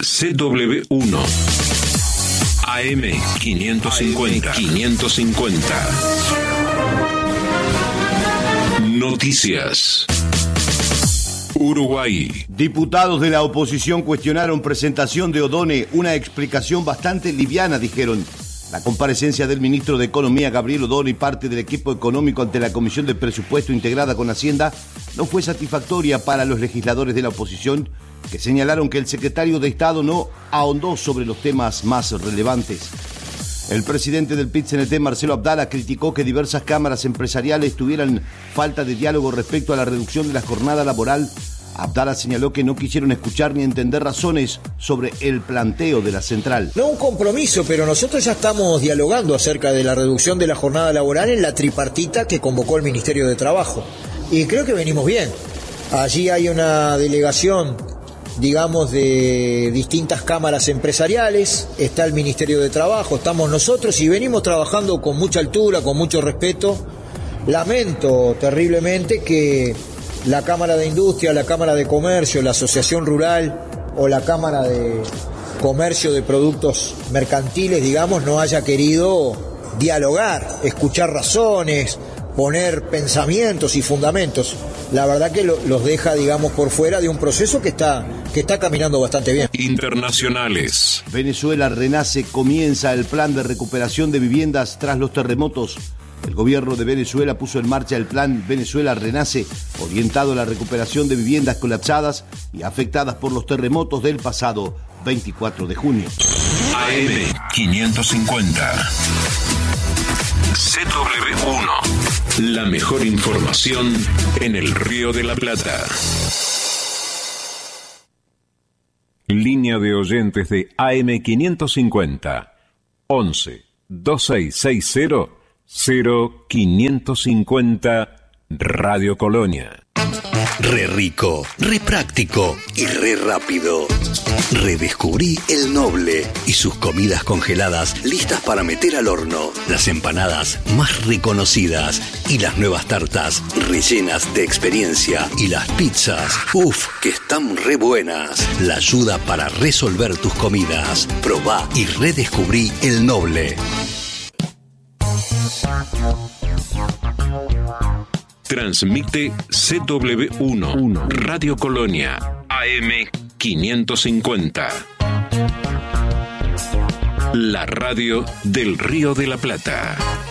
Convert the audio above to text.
CW1 AM550. Noticias. Uruguay. Diputados de la oposición cuestionaron presentación de Odone, una explicación bastante liviana, dijeron. La comparecencia del ministro de Economía, Gabriel Odone, y parte del equipo económico ante la Comisión de Presupuesto integrada con Hacienda no fue satisfactoria para los legisladores de la oposición, que señalaron que el secretario de Estado no ahondó sobre los temas más relevantes. El presidente del PIT-CNT, Marcelo Abdala, criticó que diversas cámaras empresariales tuvieran falta de diálogo respecto a la reducción de la jornada laboral. Abdala señaló que no quisieron escuchar ni entender razones sobre el planteo de la central. No un compromiso, pero nosotros ya estamos dialogando acerca de la reducción de la jornada laboral en la tripartita que convocó el Ministerio de Trabajo. Y creo que venimos bien. Allí hay una delegación, digamos, de distintas cámaras empresariales, está el Ministerio de Trabajo, estamos nosotros y venimos trabajando con mucha altura, con mucho respeto. Lamento terriblemente que la Cámara de Industria, la Cámara de Comercio, la Asociación Rural o la Cámara de Comercio de Productos Mercantiles, digamos, no haya querido dialogar, escuchar razones, poner pensamientos y fundamentos. La verdad que los deja, digamos, por fuera de un proceso que está caminando bastante bien. Internacionales. Venezuela renace, comienza el plan de recuperación de viviendas tras los terremotos. El gobierno de Venezuela puso en marcha el plan Venezuela Renace, orientado a la recuperación de viviendas colapsadas y afectadas por los terremotos del pasado 24 de junio. AM550. CW1. La mejor información en el Río de la Plata. Línea de oyentes de AM550. 11 2660 0550 Radio Colonia. Re rico, re práctico y re rápido. Redescubrí El Noble y sus comidas congeladas listas para meter al horno. Las empanadas más reconocidas y las nuevas tartas rellenas de experiencia. Y las pizzas, que están re buenas. La ayuda para resolver tus comidas. Probá y redescubrí El Noble. Transmite CW1 Radio Colonia AM550. La radio del Río de la Plata.